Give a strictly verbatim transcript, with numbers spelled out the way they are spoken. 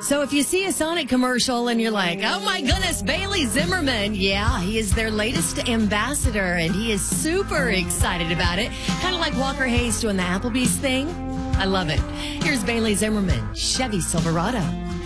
So if you see a Sonic commercial and you're like, oh my goodness, Bailey Zimmerman. Yeah, he is their latest ambassador and he is super excited about it. Kind of like Walker Hayes doing the Applebee's thing. I love it. Here's Bailey Zimmerman, Chevy Silverado.